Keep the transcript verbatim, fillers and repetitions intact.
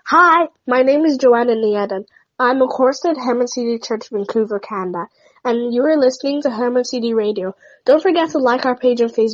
Hi, my name is Joanna Nieden. I'm a chorister at Herman City Church, Vancouver, Canada, and you are listening to Herman City Radio. Don't forget to like our page on Facebook.